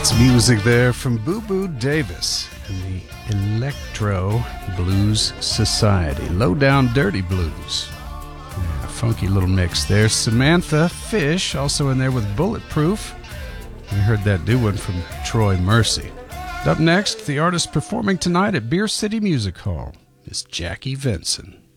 Music there from Boo Boo Davis and the Electro Blues Society. Low Down Dirty Blues. Yeah, funky little mix there. Samantha Fish also in there with Bulletproof. We heard that new one from Troy Mercy. Up next, the artist performing tonight at Beer City Music Hall is Jackie Vinson.